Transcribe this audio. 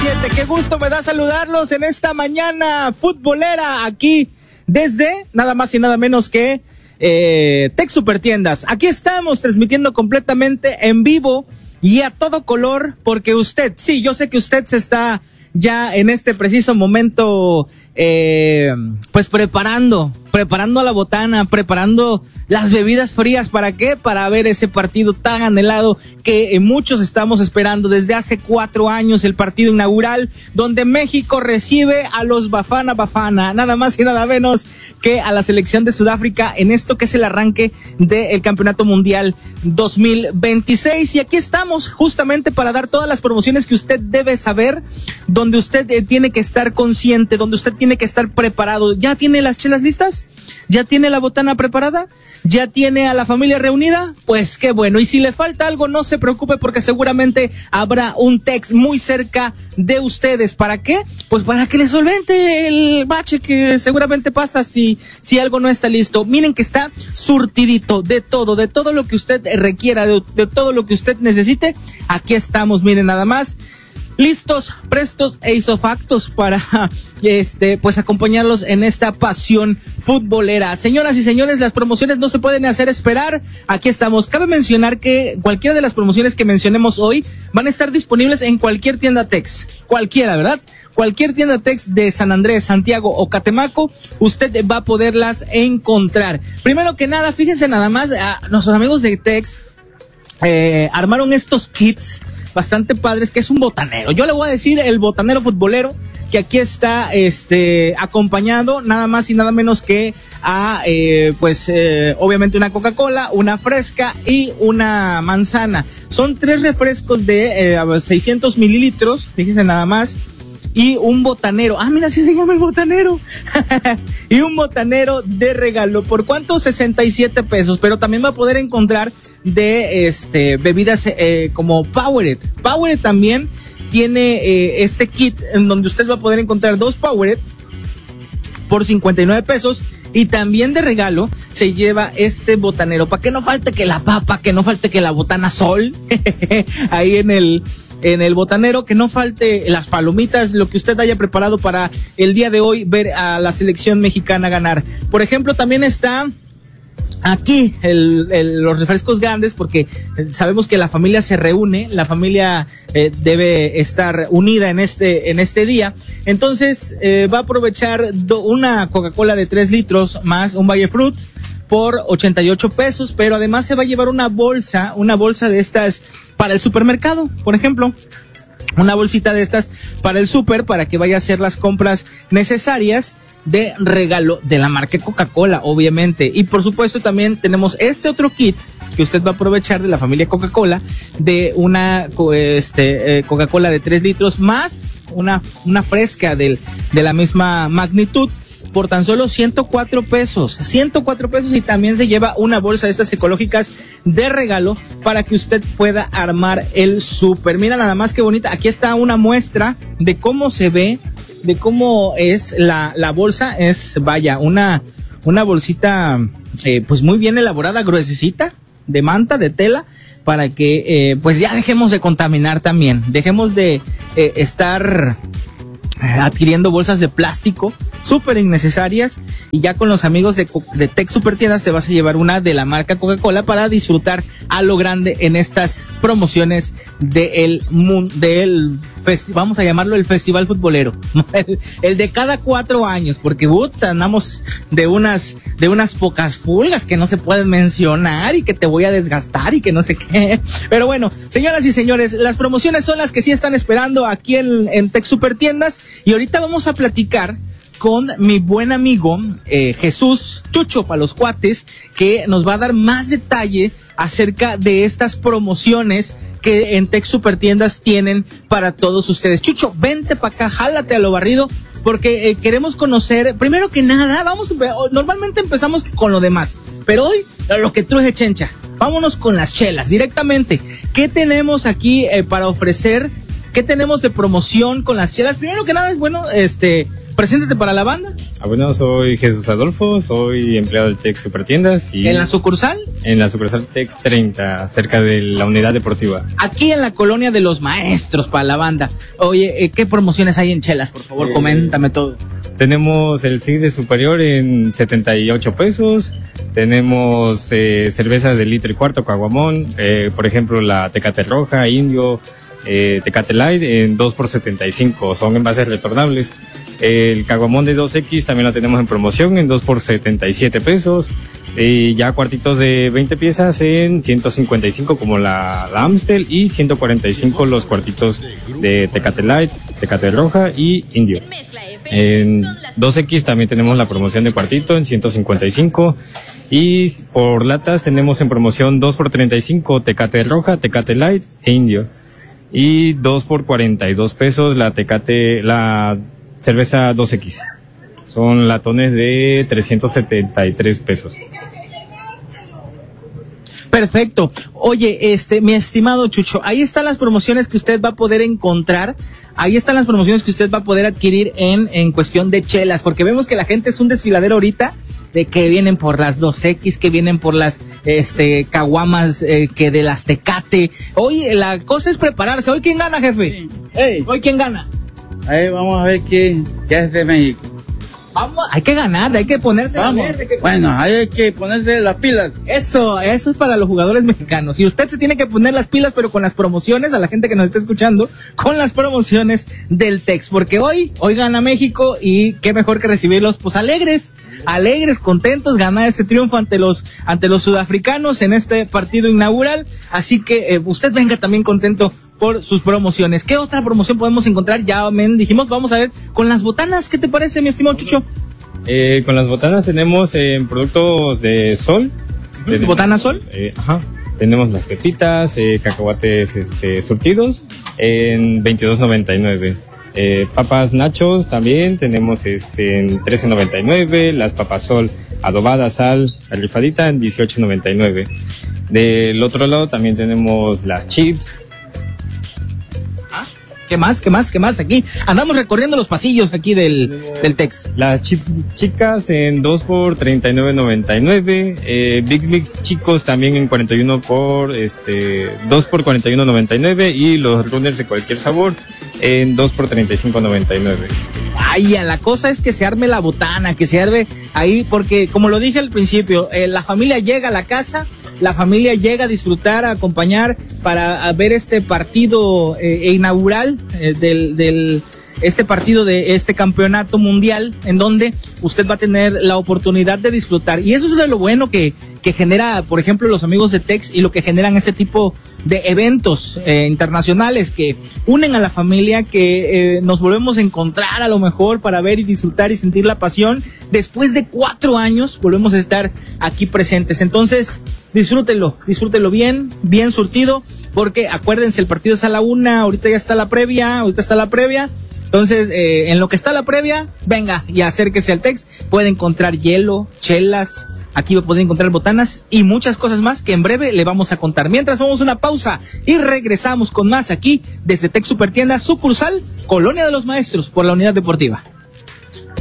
7. Qué gusto me da saludarlos en esta mañana futbolera aquí desde nada más y nada menos que Tech Supertiendas. Aquí estamos transmitiendo completamente en vivo y a todo color porque usted, sí, yo sé que usted se está ya en este preciso momento pues preparando la botana, preparando las bebidas frías. ¿Para qué? Para ver ese partido tan anhelado que muchos estamos esperando desde hace 4 años, el partido inaugural donde México recibe a los Bafana Bafana, nada más y nada menos que a la selección de Sudáfrica en esto que es el arranque del Campeonato Mundial 2026. Y aquí estamos justamente para dar todas las promociones que usted debe saber, donde usted tiene que estar consciente, donde usted tiene que estar preparado. ¿Ya tiene las chelas listas? ¿Ya tiene la botana preparada? ¿Ya tiene a la familia reunida? Pues qué bueno. Y si le falta algo, no se preocupe porque seguramente habrá un Tex muy cerca de ustedes. ¿Para qué? Pues para que le solvente el bache que seguramente pasa si algo no está listo. Miren que está surtidito de todo lo que usted requiera, de todo lo que usted necesite. Aquí estamos, miren nada más. Listos, prestos e isofactos para pues acompañarlos en esta pasión futbolera. Señoras y señores, las promociones no se pueden hacer esperar. Aquí estamos. Cabe mencionar que cualquiera de las promociones que mencionemos hoy van a estar disponibles en cualquier tienda Tex. Cualquiera, ¿verdad? Cualquier tienda Tex de San Andrés, Santiago o Catemaco, usted va a poderlas encontrar. Primero que nada, fíjense nada más, nuestros amigos de Tex armaron estos kits bastante padres, que es un botanero. Yo le voy a decir el botanero futbolero, que aquí está acompañado nada más y nada menos que a obviamente una Coca-Cola, una fresca y una manzana. Son 3 refrescos de 600 mililitros, fíjense nada más. Y un botanero, mira, así se llama el botanero. Y un botanero de regalo. ¿Por cuánto? 67 pesos. Pero también va a poder encontrar de bebidas como Powerade. Powerade también tiene este kit en donde usted va a poder encontrar 2 Powerade por 59 pesos. Y también de regalo se lleva este botanero. Para que no falte que la papa, que no falte que la botana sol. Ahí en el botanero, que no falte las palomitas, lo que usted haya preparado para el día de hoy ver a la selección mexicana ganar. Por ejemplo, también está aquí los refrescos grandes, porque sabemos que la familia se reúne, la familia debe estar unida en este día. Entonces va a aprovechar una Coca-Cola de 3 litros más un Valle Fruit por 88 pesos, pero además se va a llevar una bolsa de estas para el supermercado, por ejemplo. Una bolsita de estas para el súper, para que vaya a hacer las compras necesarias de regalo de la marca Coca-Cola, obviamente. Y por supuesto también tenemos este otro kit que usted va a aprovechar de la familia Coca-Cola, de una Coca-Cola de 3 litros más una fresca de la misma magnitud, por tan solo 104 pesos, y también se lleva una bolsa de estas ecológicas de regalo para que usted pueda armar el súper. Mira nada más qué bonita, aquí está una muestra de cómo se ve, de cómo es la bolsa. Es, vaya, una bolsita pues muy bien elaborada, gruesecita, de manta, de tela, para que pues ya dejemos de contaminar también, dejemos de estar adquiriendo bolsas de plástico súper innecesarias, y ya con los amigos de Tech Supertiendas te vas a llevar una de la marca Coca-Cola para disfrutar a lo grande en estas promociones del vamos a llamarlo el festival futbolero, el de cada 4 años, porque andamos de unas pocas pulgas que no se pueden mencionar y que te voy a desgastar y que no sé qué. Pero bueno, señoras y señores, las promociones son las que sí están esperando aquí en Tech Supertiendas, y ahorita vamos a platicar con mi buen amigo Jesús Chucho para los cuates, que nos va a dar más detalle acerca de estas promociones que en Tech Supertiendas tienen para todos ustedes. Chucho, vente para acá, jálate a lo barrido, porque queremos conocer, primero que nada, normalmente empezamos con lo demás, pero hoy lo que truje chencha, vámonos con las chelas directamente. ¿Qué tenemos aquí para ofrecer? ¿Qué tenemos de promoción con las chelas? Primero que nada es bueno, Preséntate para la banda. Bueno, soy Jesús Adolfo, soy empleado del Tex Supertiendas. Y ¿En la sucursal? En la sucursal Tex 30, cerca de la unidad deportiva. Aquí en la colonia de los maestros para la banda. Oye, ¿qué promociones hay en chelas? Por favor, coméntame todo. Tenemos el Six de Superior en 78 pesos. Tenemos cervezas de litro y cuarto, Caguamón. Por ejemplo, la Tecate Roja, Indio, Tecate Light en 2 por 75. Son envases retornables. El Caguamón de 2X también lo tenemos en promoción en 2 por 77 pesos. Y ya cuartitos de 20 piezas en 155 como la Amstel, y 145 los cuartitos de Tecate Light, Tecate Roja y Indio. En 2X también tenemos la promoción de cuartito en 155. Y por latas tenemos en promoción 2 por 35 Tecate Roja, Tecate Light e Indio. Y 2 por 42 pesos la cerveza 2X. Son latones de 373 pesos. Perfecto. Oye, mi estimado Chucho, ahí están las promociones que usted va a poder encontrar. Ahí están las promociones que usted va a poder adquirir en cuestión de chelas, porque vemos que la gente es un desfiladero ahorita, de que vienen por las 2X, que vienen por las caguamas, que de las Tecate. Hoy la cosa es prepararse. ¿Hoy quién gana, jefe? Sí. Hey. ¿Hoy quién gana? Ahí vamos a ver qué es de México. Vamos, hay que ganar, hay que ponerse Vamos. Bueno, hay que ponerse las pilas. Eso es para los jugadores mexicanos. Y usted se tiene que poner las pilas, pero con las promociones, a la gente que nos está escuchando, con las promociones del Tex, porque hoy gana México, y qué mejor que recibirlos, pues alegres, contentos, ganar ese triunfo ante los sudafricanos en este partido inaugural. Así que usted venga también contento por sus promociones. ¿Qué otra promoción podemos encontrar? Ya dijimos, vamos a ver con las botanas. ¿Qué te parece, mi estimado Chucho? Con las botanas tenemos productos de Sol. ¿Botana Sol? Ajá. Tenemos las pepitas, cacahuates surtidos en 22.99. Papas nachos también tenemos en 13.99. Las papas Sol adobadas, sal, rifadita en 18.99. Del otro lado también tenemos las chips. ¿Qué más? Aquí andamos recorriendo los pasillos aquí del Tex. Las chips chicas en 2 por 39.99. Big Mix chicos también en 41 por 2 por 41.99, y los runners de cualquier sabor en 2 por 35.99. Ay, la cosa es que se arme la botana, que se arme ahí, porque como lo dije al principio, la familia llega a la casa, la familia llega a disfrutar, a acompañar para ver este partido inaugural este partido de este campeonato mundial, en donde usted va a tener la oportunidad de disfrutar. Y eso es de lo bueno que genera, por ejemplo, los amigos de Tex, y lo que generan este tipo de eventos internacionales que unen a la familia, que nos volvemos a encontrar a lo mejor para ver y disfrutar y sentir la pasión. Después de 4 años volvemos a estar aquí presentes. Entonces, disfrútenlo bien surtido, porque acuérdense, el partido es a la 1, ahorita está la previa. Entonces, en lo que está la previa, venga y acérquese al Tex. Puede encontrar hielo, chelas, aquí va a poder encontrar botanas y muchas cosas más que en breve le vamos a contar. Mientras, vamos a una pausa y regresamos con más aquí desde Tex Supertiendas, sucursal Colonia de los Maestros, por la unidad deportiva.